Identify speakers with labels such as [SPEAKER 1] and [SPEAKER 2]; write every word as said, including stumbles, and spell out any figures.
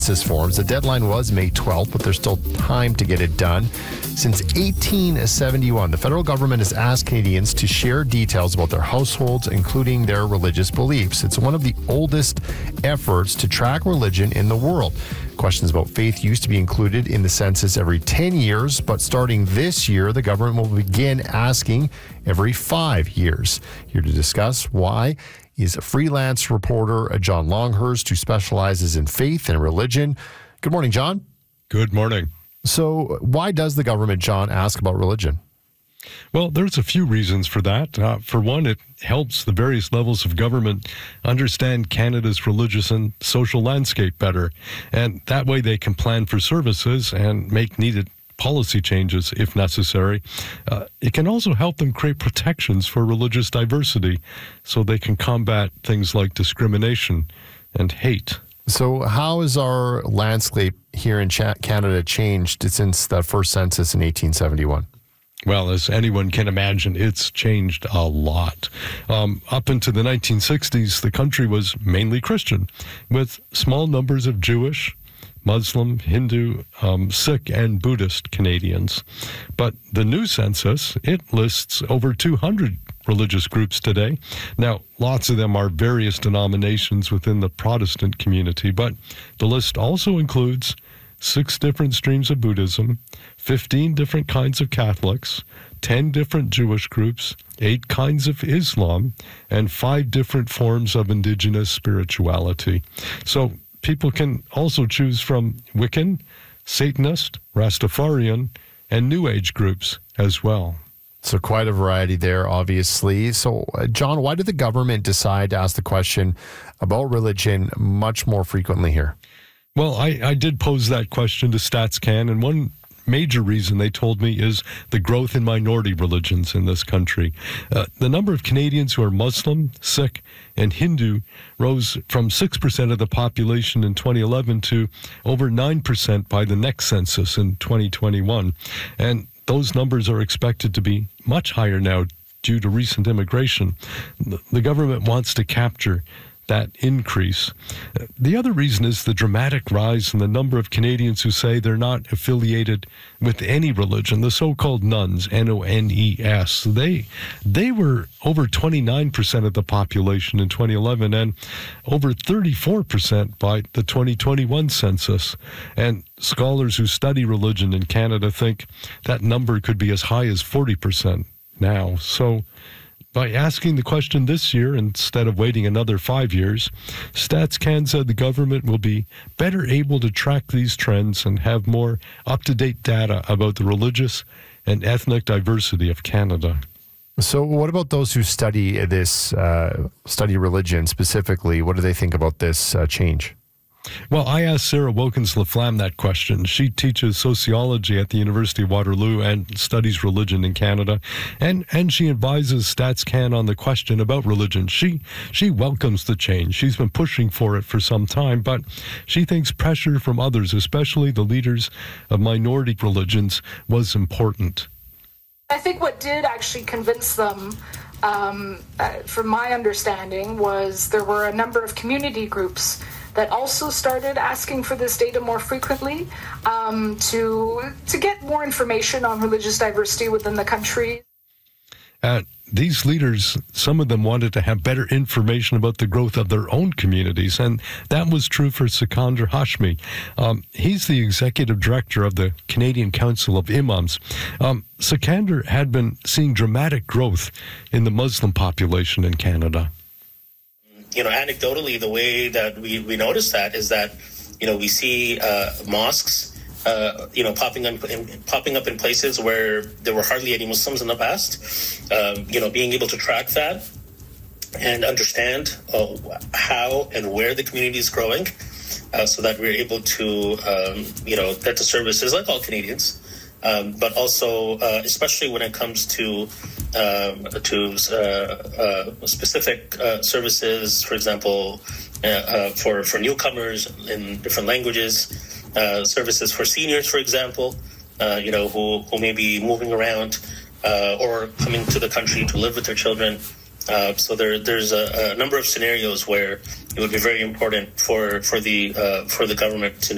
[SPEAKER 1] census forms. The deadline was May twelfth, but there's still time to get it done. Since eighteen seventy-one, the federal government has asked Canadians to share details about their households, including their religious beliefs. It's one of the oldest efforts to track religion in the world. Questions about faith used to be included in the census every ten years, but starting this year, the government will begin asking every five years. Here to discuss why is a freelance reporter, John Longhurst, who specializes in faith and religion. Good morning, John.
[SPEAKER 2] Good morning.
[SPEAKER 1] So why does the government, John, ask about religion?
[SPEAKER 2] Well, there's a few reasons for that. Uh, for one, it helps the various levels of government understand Canada's religious and social landscape better. And that way they can plan for services and make needed policy changes if necessary. Uh, it can also help them create protections for religious diversity so they can combat things like discrimination and hate.
[SPEAKER 1] So how has our landscape here in Canada changed since the first census in eighteen seventy-one?
[SPEAKER 2] Well, as anyone can imagine, it's changed a lot. Um, up into the nineteen sixties, the country was mainly Christian, with small numbers of Jewish, Muslim, Hindu, um, Sikh, and Buddhist Canadians. But the new census, it lists over two hundred religious groups today. Now, lots of them are various denominations within the Protestant community, but the list also includes six different streams of Buddhism, fifteen different kinds of Catholics, ten different Jewish groups, eight kinds of Islam, and five different forms of indigenous spirituality. So people can also choose from Wiccan, Satanist, Rastafarian, and New Age groups as well.
[SPEAKER 1] So quite a variety there, obviously. So, uh, John, why did the government decide to ask the question about religion much more frequently here?
[SPEAKER 2] Well, I, I did pose that question to StatsCan, and one major reason they told me is the growth in minority religions in this country. Uh, the number of Canadians who are Muslim, Sikh, and Hindu rose from six percent of the population in twenty eleven to over nine percent by the next census in twenty twenty-one. And those numbers are expected to be much higher now due to recent immigration. The government wants to capture that increase. The other reason is the dramatic rise in the number of Canadians who say they're not affiliated with any religion, the so-called nuns, N O N E S. They, they were over twenty-nine percent of the population in twenty eleven and over thirty-four percent by the twenty twenty-one census. And scholars who study religion in Canada think that number could be as high as forty percent now. So by asking the question this year instead of waiting another five years, StatsCan said the government will be better able to track these trends and have more up-to-date data about the religious and ethnic diversity of Canada.
[SPEAKER 1] So what about those who study this, uh, study religion specifically? What do they think about this uh, change?
[SPEAKER 2] Well, I asked Sarah Wilkins-Laflamme that question. She teaches sociology at the University of Waterloo and studies religion in Canada, and, and she advises StatsCan on the question about religion. She she welcomes the change. She's been pushing for it for some time, but she thinks pressure from others, especially the leaders of minority religions, was important.
[SPEAKER 3] I think what did actually convince them, um, uh, from my understanding, was there were a number of community groups that also started asking for this data more frequently um, to to get more information on religious diversity within the country.
[SPEAKER 2] Uh, these leaders, some of them wanted to have better information about the growth of their own communities, and that was true for Sikander Hashmi. Um, he's the executive director of the Canadian Council of Imams. Um, Sikander had been seeing dramatic growth in the Muslim population in Canada.
[SPEAKER 4] You know, anecdotally, the way that we, we notice that is that, you know, we see uh, mosques, uh, you know, popping up in, popping up in places where there were hardly any Muslims in the past. Um, you know, being able to track that and understand uh, how and where the community is growing, uh, so that we're able to, um, you know, get the services like all Canadians. Um, but also, uh, especially when it comes to um, to uh, uh, specific uh, services, for example, uh, uh, for for newcomers in different languages, uh, services for seniors, for example, uh, you know, who who may be moving around uh, or coming to the country to live with their children. Uh, so there, there's a, a number of scenarios where it would be very important for for the uh, for the government to know